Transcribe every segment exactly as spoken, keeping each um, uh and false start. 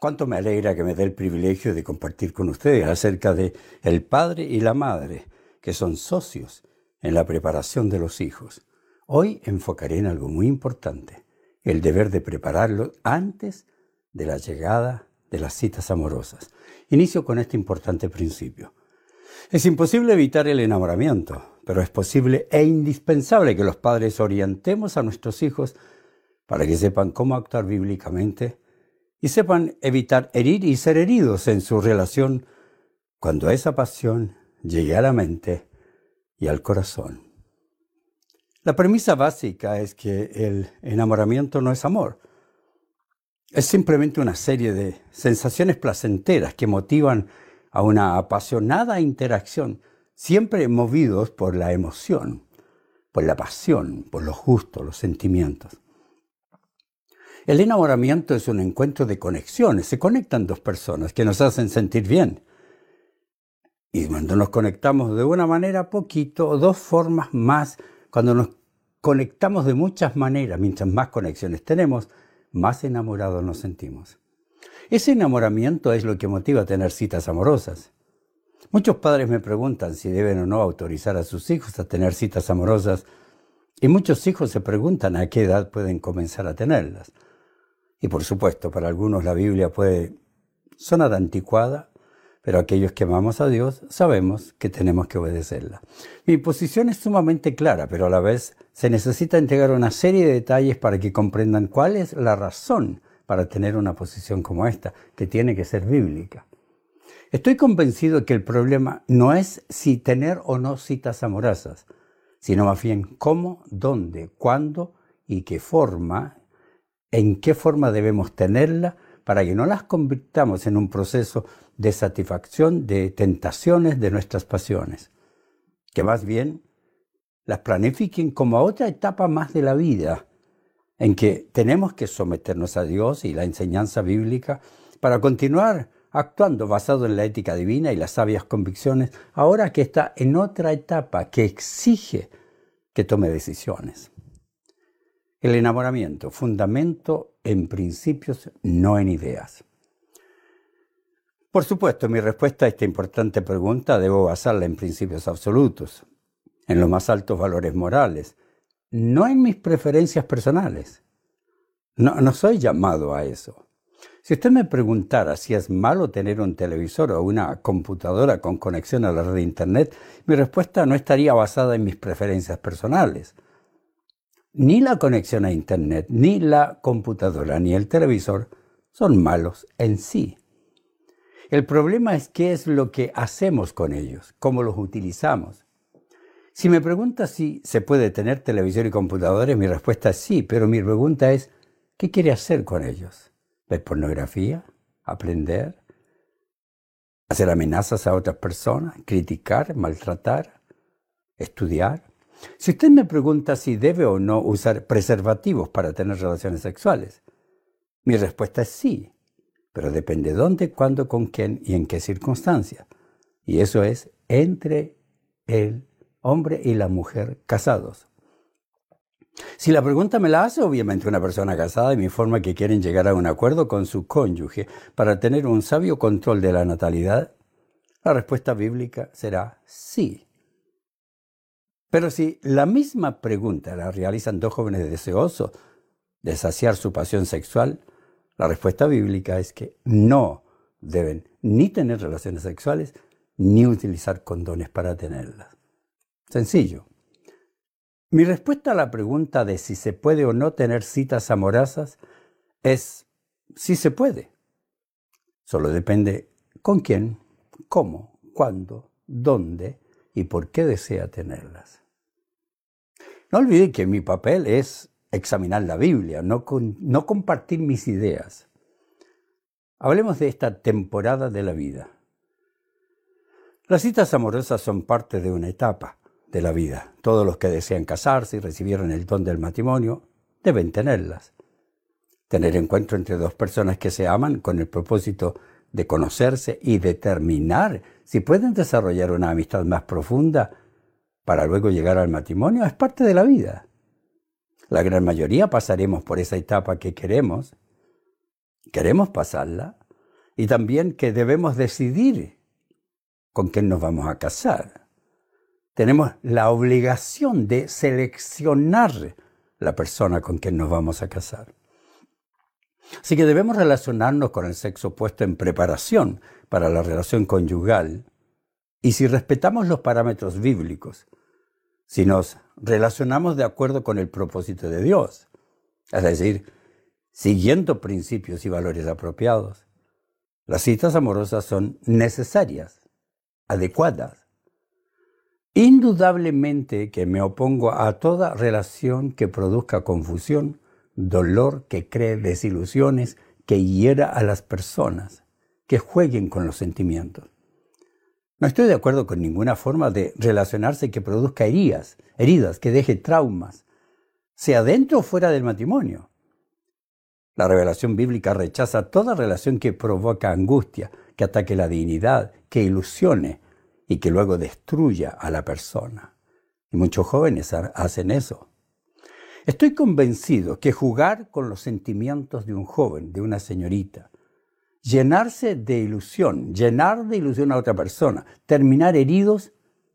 Cuánto me alegra que me dé el privilegio de compartir con ustedes acerca de el padre y la madre, que son socios en la preparación de los hijos. Hoy enfocaré en algo muy importante, el deber de prepararlos antes de la llegada de las citas amorosas. Inicio con este importante principio. Es imposible evitar el enamoramiento, pero es posible e indispensable que los padres orientemos a nuestros hijos para que sepan cómo actuar bíblicamente y sepan evitar herir y ser heridos en su relación cuando esa pasión llegue a la mente y al corazón. La premisa básica es que el enamoramiento no es amor. Es simplemente una serie de sensaciones placenteras que motivan a una apasionada interacción, siempre movidos por la emoción, por la pasión, por los gustos, los sentimientos. El enamoramiento es un encuentro de conexiones. Se conectan dos personas que nos hacen sentir bien. Y cuando nos conectamos de una manera, poquito, o dos formas más, cuando nos conectamos de muchas maneras, mientras más conexiones tenemos, más enamorados nos sentimos. Ese enamoramiento es lo que motiva a tener citas amorosas. Muchos padres me preguntan si deben o no autorizar a sus hijos a tener citas amorosas, y muchos hijos se preguntan a qué edad pueden comenzar a tenerlas. Y por supuesto, para algunos la Biblia puede sonar anticuada, pero aquellos que amamos a Dios sabemos que tenemos que obedecerla. Mi posición es sumamente clara, pero a la vez se necesita entregar una serie de detalles para que comprendan cuál es la razón para tener una posición como esta, que tiene que ser bíblica. Estoy convencido que el problema no es si tener o no citas amorosas, sino más bien cómo, dónde, cuándo y qué forma, en qué forma debemos tenerla para que no las convirtamos en un proceso de satisfacción de tentaciones de nuestras pasiones, que más bien las planifiquen como a otra etapa más de la vida, en que tenemos que someternos a Dios y la enseñanza bíblica para continuar actuando basado en la ética divina y las sabias convicciones, ahora que está en otra etapa que exige que tome decisiones. El enamoramiento, fundamento en principios, no en ideas. Por supuesto, mi respuesta a esta importante pregunta debo basarla en principios absolutos, en los más altos valores morales, no en mis preferencias personales. No, no soy llamado a eso. Si usted me preguntara si es malo tener un televisor o una computadora con conexión a la red de Internet, mi respuesta no estaría basada en mis preferencias personales. Ni la conexión a Internet, ni la computadora, ni el televisor son malos en sí. El problema es qué es lo que hacemos con ellos, cómo los utilizamos. Si me pregunta si se puede tener televisor y computadores, mi respuesta es sí, pero mi pregunta es, ¿qué quiere hacer con ellos? ¿Ver pornografía? ¿Aprender? ¿Hacer amenazas a otras personas? ¿Criticar? ¿Maltratar? ¿Estudiar? Si usted me pregunta si debe o no usar preservativos para tener relaciones sexuales, mi respuesta es sí, pero depende dónde, cuándo, con quién y en qué circunstancias. Y eso es entre el hombre y la mujer casados. Si la pregunta me la hace obviamente una persona casada y me informa que quieren llegar a un acuerdo con su cónyuge para tener un sabio control de la natalidad, la respuesta bíblica será sí. Pero si la misma pregunta la realizan dos jóvenes deseosos de saciar su pasión sexual, la respuesta bíblica es que no deben ni tener relaciones sexuales ni utilizar condones para tenerlas. Sencillo. Mi respuesta a la pregunta de si se puede o no tener citas amorosas es sí se puede. Solo depende con quién, cómo, cuándo, dónde y por qué desea tenerlas. No olvide que mi papel es examinar la Biblia, no, con, no compartir mis ideas. Hablemos de esta temporada de la vida. Las citas amorosas son parte de una etapa de la vida. Todos los que desean casarse y recibieron el don del matrimonio deben tenerlas. Tener encuentro entre dos personas que se aman con el propósito de conocerse y determinar si pueden desarrollar una amistad más profunda para luego llegar al matrimonio es parte de la vida. La gran mayoría pasaremos por esa etapa que queremos. Queremos pasarla y también que debemos decidir con quién nos vamos a casar. Tenemos la obligación de seleccionar la persona con quien nos vamos a casar. Así que debemos relacionarnos con el sexo opuesto en preparación para la relación conyugal. Y si respetamos los parámetros bíblicos, si nos relacionamos de acuerdo con el propósito de Dios, es decir, siguiendo principios y valores apropiados, las citas amorosas son necesarias, adecuadas. Indudablemente que me opongo a toda relación que produzca confusión, dolor, que cree desilusiones, que hiera a las personas, que jueguen con los sentimientos. No estoy de acuerdo con ninguna forma de relacionarse que produzca heridas, heridas, que deje traumas, sea dentro o fuera del matrimonio. La revelación bíblica rechaza toda relación que provoca angustia, que ataque la dignidad, que ilusione y que luego destruya a la persona. Y muchos jóvenes hacen eso. Estoy convencido que jugar con los sentimientos de un joven, de una señorita, llenarse de ilusión, llenar de ilusión a otra persona, terminar heridos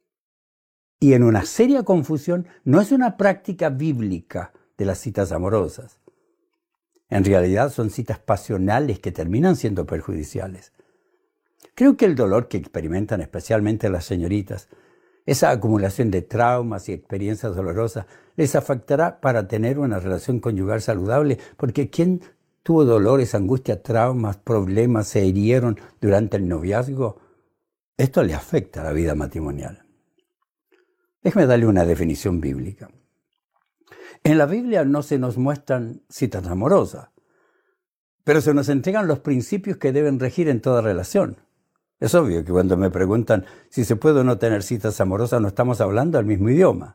y en una seria confusión, no es una práctica bíblica de las citas amorosas. En realidad son citas pasionales que terminan siendo perjudiciales. Creo que el dolor que experimentan especialmente las señoritas, esa acumulación de traumas y experiencias dolorosas, les afectará para tener una relación conyugal saludable, porque ¿quién tuvo dolores, angustia, traumas, problemas, se hirieron durante el noviazgo? Esto le afecta a la vida matrimonial. Déjeme darle una definición bíblica. En la Biblia no se nos muestran citas amorosas, pero se nos entregan los principios que deben regir en toda relación. Es obvio que cuando me preguntan si se puede o no tener citas amorosas, no estamos hablando el mismo idioma.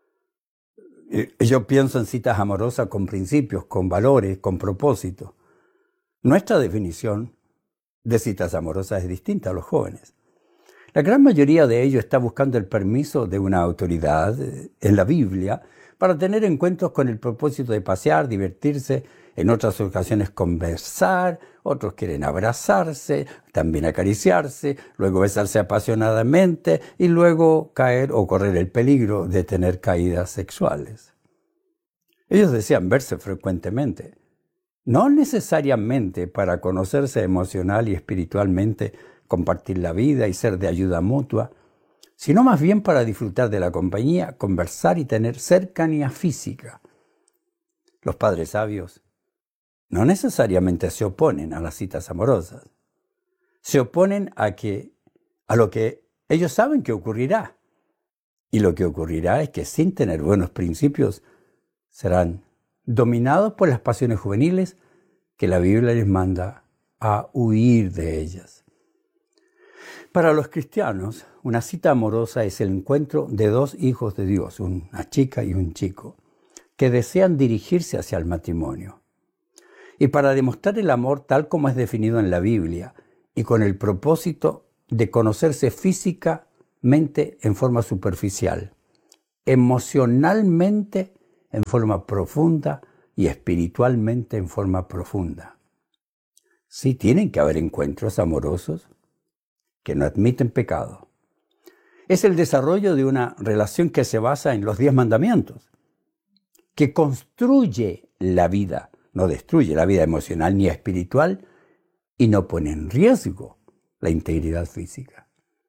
Yo pienso en citas amorosas con principios, con valores, con propósitos. Nuestra definición de citas amorosas es distinta a los jóvenes. La gran mayoría de ellos está buscando el permiso de una autoridad en la Biblia para tener encuentros con el propósito de pasear, divertirse, en otras ocasiones conversar, otros quieren abrazarse, también acariciarse, luego besarse apasionadamente y luego caer o correr el peligro de tener caídas sexuales. Ellos desean verse frecuentemente, no necesariamente para conocerse emocional y espiritualmente, compartir la vida y ser de ayuda mutua, sino más bien para disfrutar de la compañía, conversar y tener cercanía física. Los padres sabios no necesariamente se oponen a las citas amorosas. Se oponen a, que, a lo que ellos saben que ocurrirá. Y lo que ocurrirá es que sin tener buenos principios serán dominados por las pasiones juveniles que la Biblia les manda a huir de ellas. Para los cristianos, una cita amorosa es el encuentro de dos hijos de Dios, una chica y un chico, que desean dirigirse hacia el matrimonio. Y para demostrar el amor tal como es definido en la Biblia y con el propósito de conocerse físicamente en forma superficial, emocionalmente en forma profunda y espiritualmente en forma profunda. Sí, tienen que haber encuentros amorosos que no admiten pecado. Es el desarrollo de una relación que se basa en los diez mandamientos, que construye la vida, no destruye la vida emocional ni espiritual y no pone en riesgo la integridad física.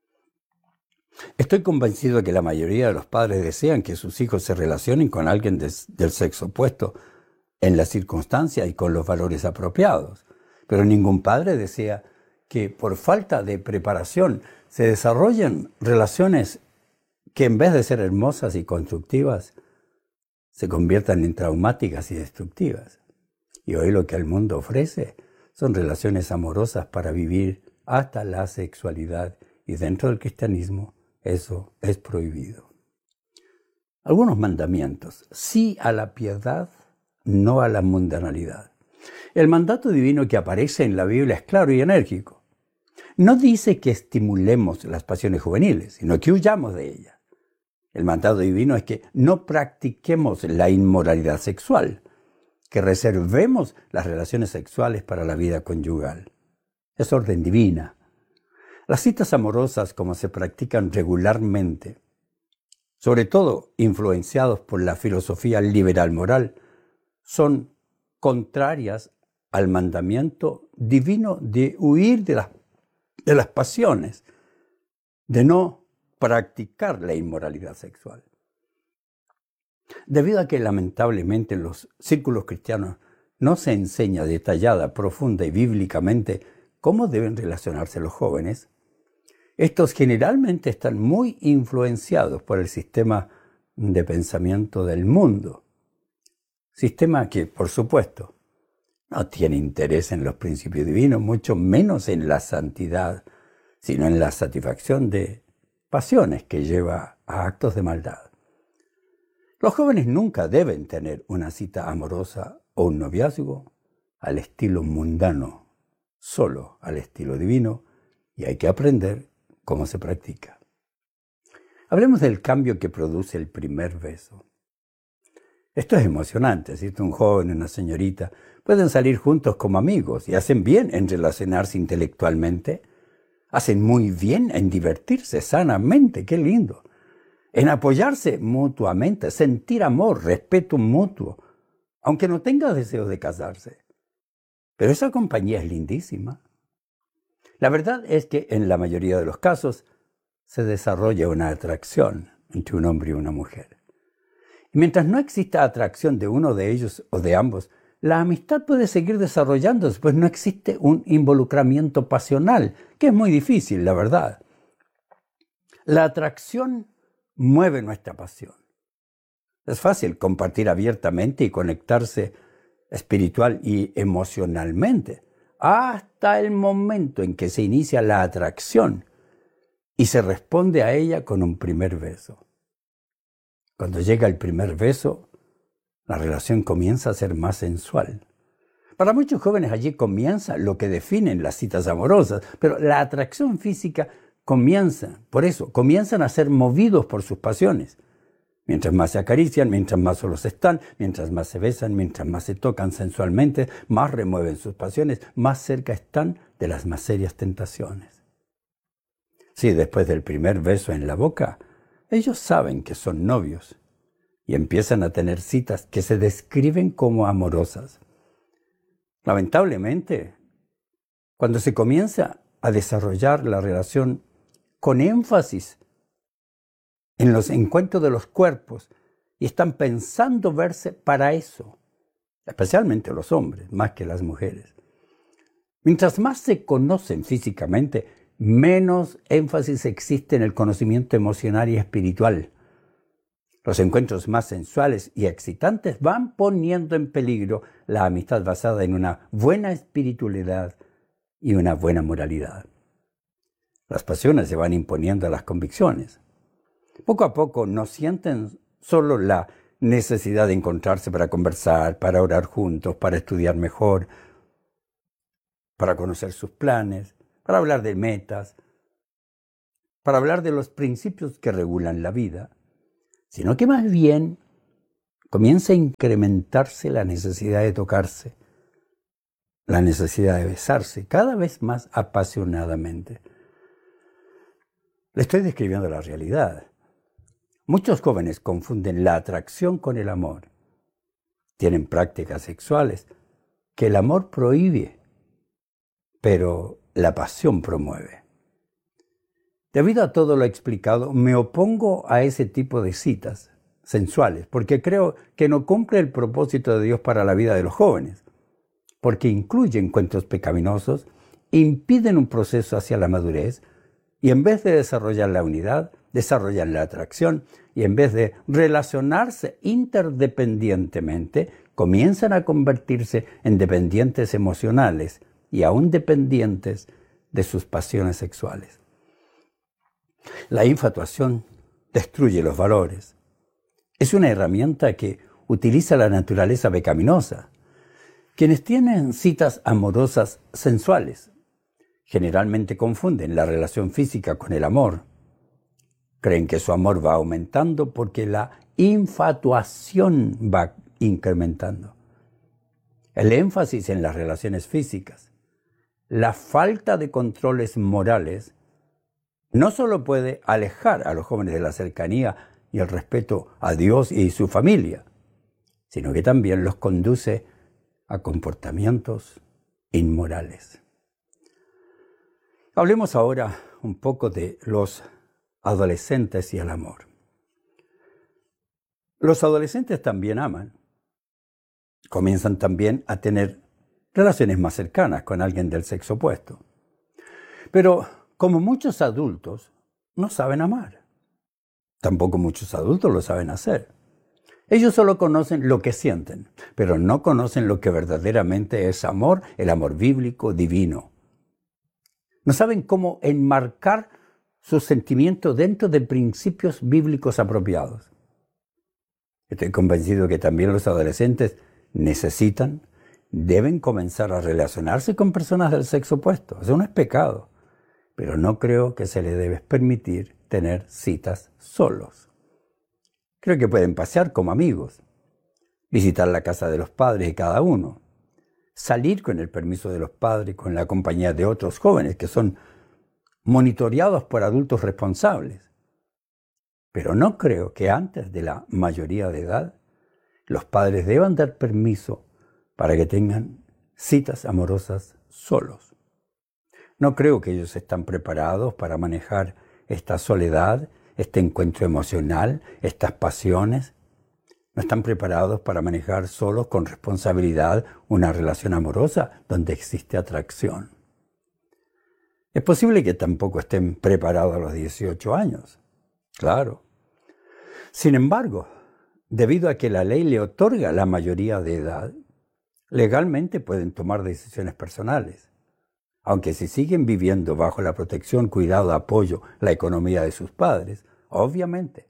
Estoy convencido de que la mayoría de los padres desean que sus hijos se relacionen con alguien de, del sexo opuesto en las circunstancias y con los valores apropiados, pero ningún padre desea que por falta de preparación se desarrollen relaciones que en vez de ser hermosas y constructivas, se conviertan en traumáticas y destructivas. Y hoy lo que el mundo ofrece son relaciones amorosas para vivir hasta la sexualidad, y dentro del cristianismo eso es prohibido. Algunos mandamientos: sí a la piedad, no a la mundanalidad. El mandato divino que aparece en la Biblia es claro y enérgico. No dice que estimulemos las pasiones juveniles, sino que huyamos de ellas. El mandato divino es que no practiquemos la inmoralidad sexual, que reservemos las relaciones sexuales para la vida conyugal. es orden divina. Las citas amorosas, como se practican regularmente, sobre todo influenciados por la filosofía liberal moral, son contrarias al mandamiento divino de huir de las, de las pasiones, de no practicar la inmoralidad sexual. Debido a que lamentablemente en los círculos cristianos no se enseña detallada, profunda y bíblicamente cómo deben relacionarse los jóvenes, estos generalmente están muy influenciados por el sistema de pensamiento del mundo. Sistema que, por supuesto, no tiene interés en los principios divinos, mucho menos en la santidad, sino en la satisfacción de pasiones que lleva a actos de maldad. Los jóvenes nunca deben tener una cita amorosa o un noviazgo al estilo mundano, solo al estilo divino, y hay que aprender cómo se practica. Hablemos del cambio que produce el primer beso. Esto es emocionante, si un joven y una señorita pueden salir juntos como amigos y hacen bien en relacionarse intelectualmente, hacen muy bien en divertirse sanamente, qué lindo, en apoyarse mutuamente, sentir amor, respeto mutuo, aunque no tenga deseo de casarse. Pero esa compañía es lindísima. La verdad es que en la mayoría de los casos se desarrolla una atracción entre un hombre y una mujer. Y mientras no exista atracción de uno de ellos o de ambos, la amistad puede seguir desarrollándose, pues no existe un involucramiento pasional, que es muy difícil, la verdad. La atracción mueve nuestra pasión. Es fácil compartir abiertamente y conectarse espiritual y emocionalmente, hasta el momento en que se inicia la atracción y se responde a ella con un primer beso. Cuando llega el primer beso, la relación comienza a ser más sensual. Para muchos jóvenes allí comienza lo que definen las citas amorosas, pero la atracción física comienza, por eso, comienzan a ser movidos por sus pasiones. Mientras más se acarician, mientras más solos están, mientras más se besan, mientras más se tocan sensualmente, más remueven sus pasiones, más cerca están de las más serias tentaciones. Sí, después del primer beso en la boca, ellos saben que son novios y empiezan a tener citas que se describen como amorosas. Lamentablemente, cuando se comienza a desarrollar la relación con énfasis en los encuentros de los cuerpos y están pensando verse para eso, especialmente los hombres, más que las mujeres. Mientras más se conocen físicamente, menos énfasis existe en el conocimiento emocional y espiritual. Los encuentros más sensuales y excitantes van poniendo en peligro la amistad basada en una buena espiritualidad y una buena moralidad. Las pasiones se van imponiendo a las convicciones. Poco a poco no sienten solo la necesidad de encontrarse para conversar, para orar juntos, para estudiar mejor, para conocer sus planes, para hablar de metas, para hablar de los principios que regulan la vida, sino que más bien comienza a incrementarse la necesidad de tocarse, la necesidad de besarse cada vez más apasionadamente. Le estoy describiendo la realidad. Muchos jóvenes confunden la atracción con el amor. Tienen prácticas sexuales que el amor prohíbe, pero la pasión promueve. Debido a todo lo explicado, me opongo a ese tipo de citas sensuales, porque creo que no cumple el propósito de Dios para la vida de los jóvenes, porque incluyen encuentros pecaminosos, impiden un proceso hacia la madurez, y en vez de desarrollar la unidad, desarrollan la atracción, y en vez de relacionarse interdependientemente, comienzan a convertirse en dependientes emocionales y aún dependientes de sus pasiones sexuales. La infatuación destruye los valores. Es una herramienta que utiliza la naturaleza pecaminosa. Quienes tienen citas amorosas sensuales generalmente confunden la relación física con el amor. Creen que su amor va aumentando porque la infatuación va incrementando. El énfasis en las relaciones físicas, la falta de controles morales no solo puede alejar a los jóvenes de la cercanía y el respeto a Dios y su familia, sino que también los conduce a comportamientos inmorales. Hablemos ahora un poco de los adolescentes y el amor. Los adolescentes también aman. Comienzan también a tener relaciones más cercanas con alguien del sexo opuesto. Pero como muchos adultos, no saben amar. Tampoco muchos adultos lo saben hacer. Ellos solo conocen lo que sienten, pero no conocen lo que verdaderamente es amor, el amor bíblico, divino. No saben cómo enmarcar sus sentimientos dentro de principios bíblicos apropiados. Estoy convencido que también los adolescentes necesitan, deben comenzar a relacionarse con personas del sexo opuesto. Eso no es pecado, pero no creo que se les debe permitir tener citas solos. Creo que pueden pasear como amigos, visitar la casa de los padres de cada uno, salir con el permiso de los padres, con la compañía de otros jóvenes que son monitoreados por adultos responsables. Pero no creo que antes de la mayoría de edad los padres deban dar permiso para que tengan citas amorosas solos. No creo que ellos están preparados para manejar esta soledad, este encuentro emocional, estas pasiones. No están preparados para manejar solos con responsabilidad una relación amorosa donde existe atracción. Es posible que tampoco estén preparados a los dieciocho años. Claro. Sin embargo, debido a que la ley le otorga la mayoría de edad, legalmente pueden tomar decisiones personales. Aunque si siguen viviendo bajo la protección, cuidado, apoyo, la economía de sus padres, obviamente,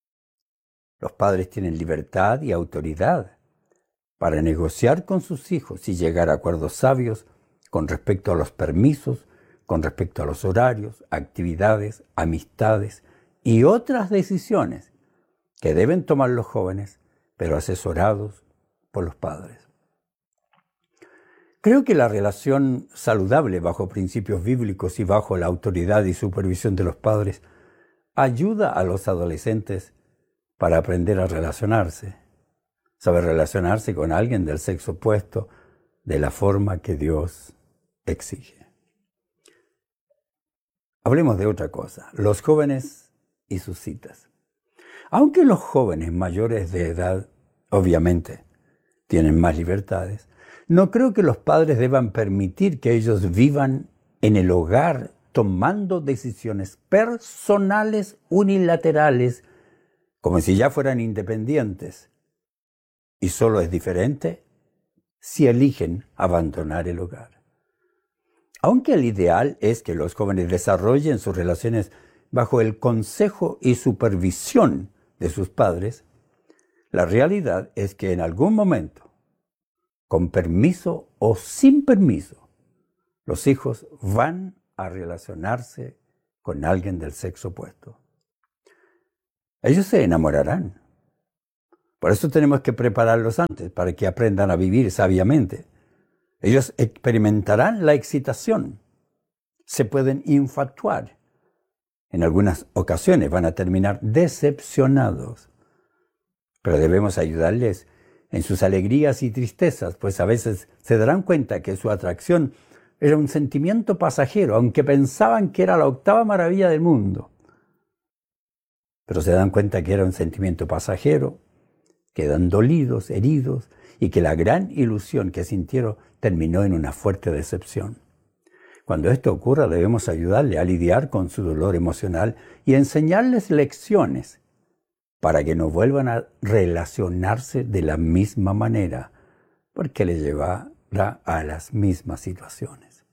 los padres tienen libertad y autoridad para negociar con sus hijos y llegar a acuerdos sabios con respecto a los permisos, con respecto a los horarios, actividades, amistades y otras decisiones que deben tomar los jóvenes, pero asesorados por los padres. Creo que la relación saludable bajo principios bíblicos y bajo la autoridad y supervisión de los padres ayuda a los adolescentes para aprender a relacionarse, saber relacionarse con alguien del sexo opuesto de la forma que Dios exige. Hablemos de otra cosa, los jóvenes y sus citas. Aunque los jóvenes mayores de edad, obviamente, tienen más libertades, no creo que los padres deban permitir que ellos vivan en el hogar tomando decisiones personales unilaterales como si ya fueran independientes. Y solo es diferente si eligen abandonar el hogar. Aunque el ideal es que los jóvenes desarrollen sus relaciones bajo el consejo y supervisión de sus padres, la realidad es que en algún momento, con permiso o sin permiso, los hijos van a relacionarse con alguien del sexo opuesto. Ellos se enamorarán. Por eso tenemos que prepararlos antes, para que aprendan a vivir sabiamente. Ellos experimentarán la excitación, se pueden infatuar. En algunas ocasiones van a terminar decepcionados, pero debemos ayudarles en sus alegrías y tristezas, pues a veces se darán cuenta que su atracción era un sentimiento pasajero, aunque pensaban que era la octava maravilla del mundo. Pero se dan cuenta que era un sentimiento pasajero, quedan dolidos, heridos, y que la gran ilusión que sintieron terminó en una fuerte decepción. Cuando esto ocurra, debemos ayudarle a lidiar con su dolor emocional y enseñarles lecciones para que no vuelvan a relacionarse de la misma manera, porque les llevará a las mismas situaciones.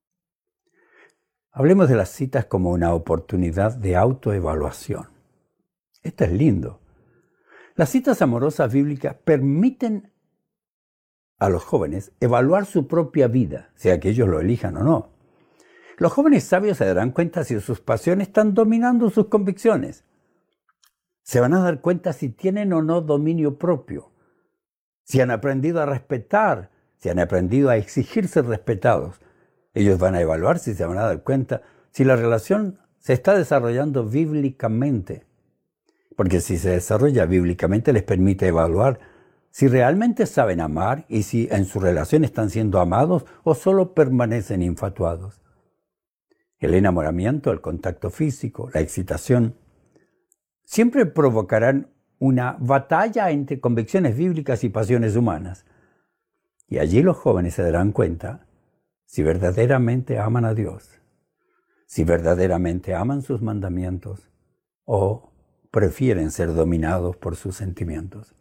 Hablemos de las citas como una oportunidad de autoevaluación. Esto es lindo. Las citas amorosas bíblicas permiten a los jóvenes evaluar su propia vida, sea que ellos lo elijan o no. Los jóvenes sabios se darán cuenta si sus pasiones están dominando sus convicciones. Se van a dar cuenta si tienen o no dominio propio, si han aprendido a respetar, si han aprendido a exigir ser respetados, Ellos van a evaluar si se van a dar cuenta si la relación se está desarrollando bíblicamente. Porque si se desarrolla bíblicamente les permite evaluar si realmente saben amar y si en su relación están siendo amados o solo permanecen infatuados. El enamoramiento, el contacto físico, la excitación, siempre provocarán una batalla entre convicciones bíblicas y pasiones humanas. Y allí los jóvenes se darán cuenta si verdaderamente aman a Dios, si verdaderamente aman sus mandamientos o prefieren ser dominados por sus sentimientos.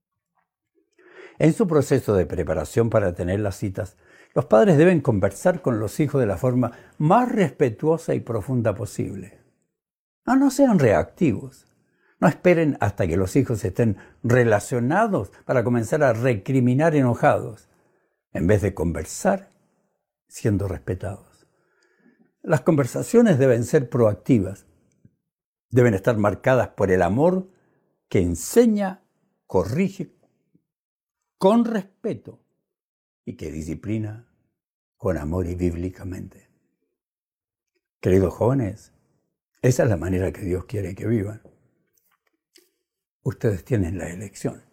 En su proceso de preparación para tener las citas, los padres deben conversar con los hijos de la forma más respetuosa y profunda posible. No, no sean reactivos. No esperen hasta que los hijos estén relacionados para comenzar a recriminar enojados, en vez de conversar siendo respetados. Las conversaciones deben ser proactivas. Deben estar marcadas por el amor que enseña, corrige con respeto y que disciplina con amor y bíblicamente. Queridos jóvenes, esa es la manera que Dios quiere que vivan. Ustedes tienen la elección.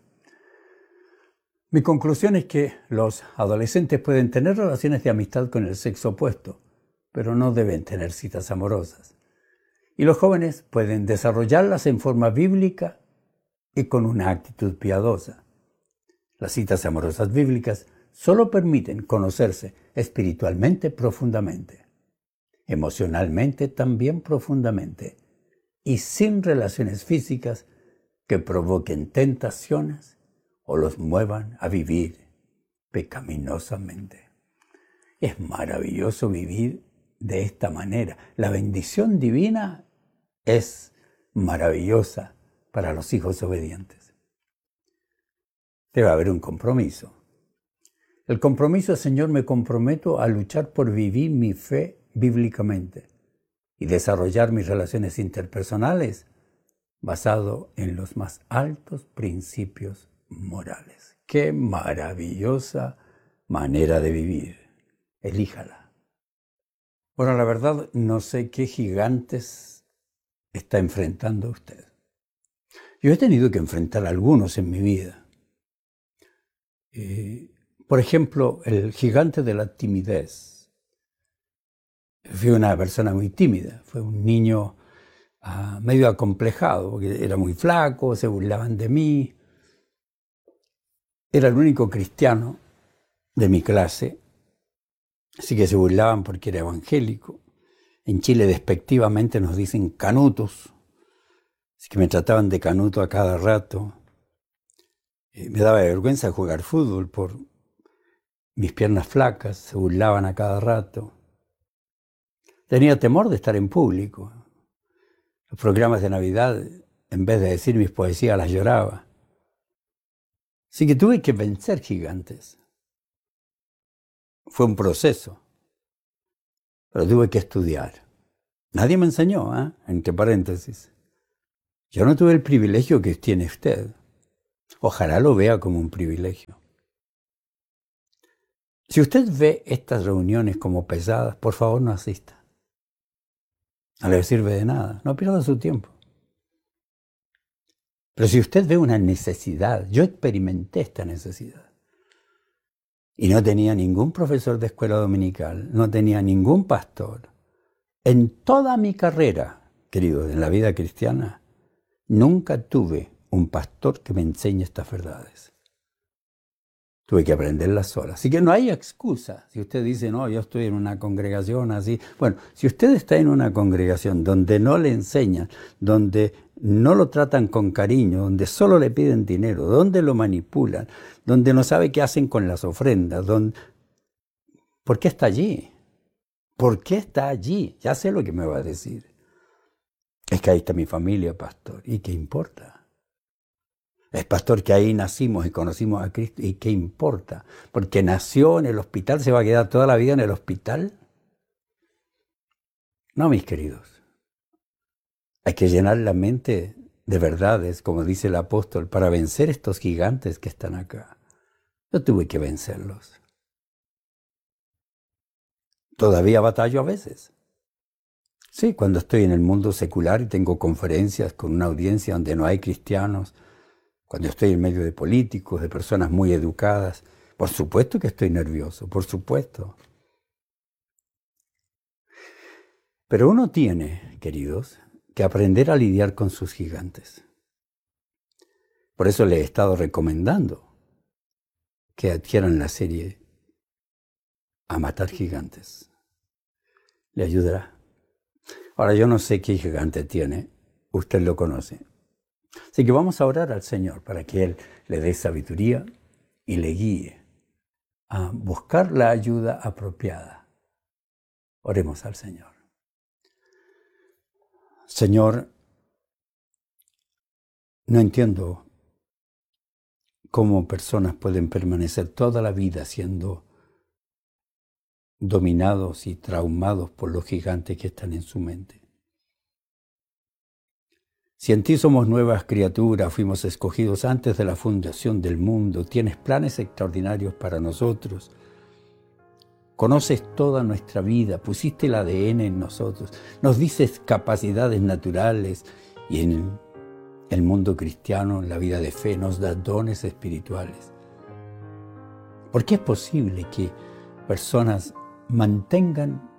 Mi conclusión es que los adolescentes pueden tener relaciones de amistad con el sexo opuesto, pero no deben tener citas amorosas. Y los jóvenes pueden desarrollarlas en forma bíblica y con una actitud piadosa. Las citas amorosas bíblicas solo permiten conocerse espiritualmente profundamente, emocionalmente también profundamente, y sin relaciones físicas que provoquen tentaciones o los muevan a vivir pecaminosamente. Es maravilloso vivir de esta manera. La bendición divina es maravillosa para los hijos obedientes. Debe haber un compromiso. El compromiso, Señor, me comprometo a luchar por vivir mi fe bíblicamente y desarrollar mis relaciones interpersonales basado en los más altos principios morales. ¡Qué maravillosa manera de vivir! Elíjala. Bueno, la verdad, no sé qué gigantes está enfrentando usted. Yo he tenido que enfrentar algunos en mi vida. Eh, por ejemplo, el gigante de la timidez. Fui una persona muy tímida, fue un niño uh, medio acomplejado, porque era muy flaco, se burlaban de mí. Era el único cristiano de mi clase, así que se burlaban porque era evangélico. En Chile despectivamente nos dicen canutos, así que me trataban de canuto a cada rato. Eh, me daba vergüenza jugar fútbol por mis piernas flacas, se burlaban a cada rato. Tenía temor de estar en público. Los programas de Navidad, en vez de decir mis poesías, las lloraba. Así que tuve que vencer gigantes. Fue un proceso, pero tuve que estudiar. Nadie me enseñó, ¿eh? Entre paréntesis. Yo no tuve el privilegio que tiene usted. Ojalá lo vea como un privilegio. Si usted ve estas reuniones como pesadas, por favor no asista. No le sirve de nada, no pierda su tiempo. Pero si usted ve una necesidad, yo experimenté esta necesidad. Y no tenía ningún profesor de escuela dominical, no tenía ningún pastor. En toda mi carrera, queridos, en la vida cristiana, nunca tuve un pastor que me enseñe estas verdades. Tuve que aprenderlas sola. Así que no hay excusa. Si usted dice, no, yo estoy en una congregación así. Bueno, si usted está en una congregación donde no le enseñan, donde no lo tratan con cariño, donde solo le piden dinero, donde lo manipulan, donde no sabe qué hacen con las ofrendas, donde... ¿por qué está allí? ¿Por qué está allí? Ya sé lo que me va a decir. Es que ahí está mi familia, pastor. ¿Y qué importa? Es pastor que ahí nacimos y conocimos a Cristo. ¿Y qué importa? Porque nació en el hospital, ¿se va a quedar toda la vida en el hospital? No, mis queridos. Hay que llenar la mente de verdades, como dice el apóstol, para vencer estos gigantes que están acá. Yo tuve que vencerlos. Todavía batallo a veces. Sí, cuando estoy en el mundo secular y tengo conferencias con una audiencia donde no hay cristianos, cuando estoy en medio de políticos, de personas muy educadas, por supuesto que estoy nervioso, por supuesto. Pero uno tiene, queridos, que aprender a lidiar con sus gigantes. Por eso le he estado recomendando que adquieran la serie A Matar Gigantes. Le ayudará. Ahora, yo no sé qué gigante tiene, usted lo conoce. Así que vamos a orar al Señor para que Él le dé sabiduría y le guíe a buscar la ayuda apropiada. Oremos al Señor. Señor, no entiendo cómo personas pueden permanecer toda la vida siendo dominados y traumados por los gigantes que están en su mente. Si en ti somos nuevas criaturas, fuimos escogidos antes de la fundación del mundo, tienes planes extraordinarios para nosotros, conoces toda nuestra vida, pusiste el A D N en nosotros, nos dices capacidades naturales y en el mundo cristiano, en la vida de fe, nos das dones espirituales. ¿Por qué es posible que personas mantengan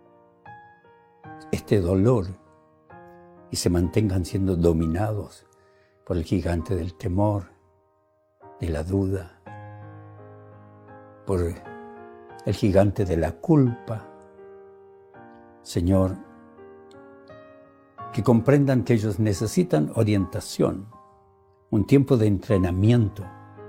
este dolor y se mantengan siendo dominados por el gigante del temor, de la duda, por el gigante de la culpa? Señor, que comprendan que ellos necesitan orientación, un tiempo de entrenamiento,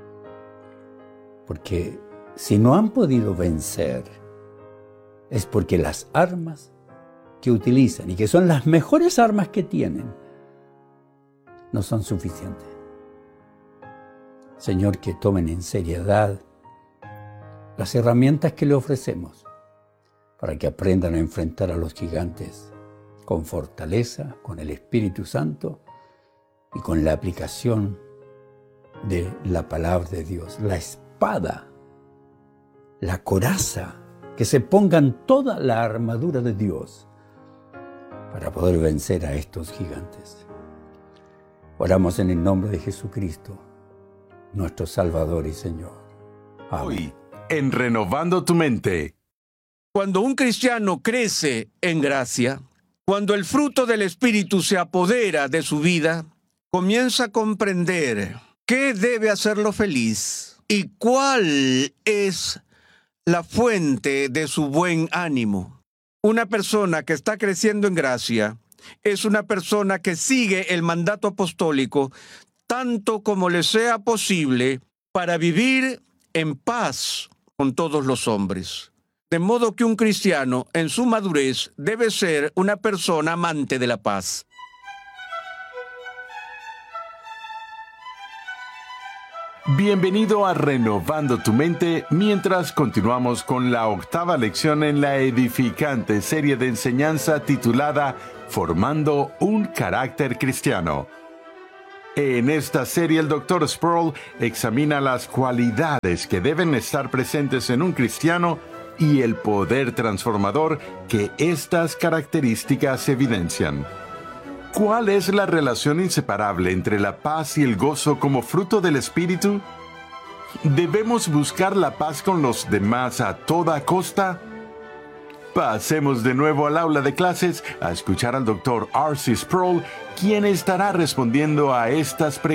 porque si no han podido vencer, es porque las armas que utilizan y que son las mejores armas que tienen, no son suficientes. Señor, que tomen en seriedad las herramientas que le ofrecemos para que aprendan a enfrentar a los gigantes con fortaleza, con el Espíritu Santo y con la aplicación de la palabra de Dios, la espada, la coraza, que se pongan toda la armadura de Dios para poder vencer a estos gigantes. Oramos en el nombre de Jesucristo, nuestro Salvador y Señor. Amén. Hoy, en Renovando tu Mente. Cuando un cristiano crece en gracia, cuando el fruto del Espíritu se apodera de su vida, comienza a comprender qué debe hacerlo feliz y cuál es la fuente de su buen ánimo. Una persona que está creciendo en gracia es una persona que sigue el mandato apostólico tanto como le sea posible para vivir en paz con todos los hombres. De modo que un cristiano en su madurez debe ser una persona amante de la paz. Bienvenido a Renovando tu Mente, mientras continuamos con la octava lección en la edificante serie de enseñanza titulada Formando un carácter cristiano. En esta serie el doctor Sproul examina las cualidades que deben estar presentes en un cristiano y el poder transformador que estas características evidencian. ¿Cuál es la relación inseparable entre la paz y el gozo como fruto del Espíritu? ¿Debemos buscar la paz con los demás a toda costa? Pasemos de nuevo al aula de clases a escuchar al doctor R C Sproul, quien estará respondiendo a estas preguntas.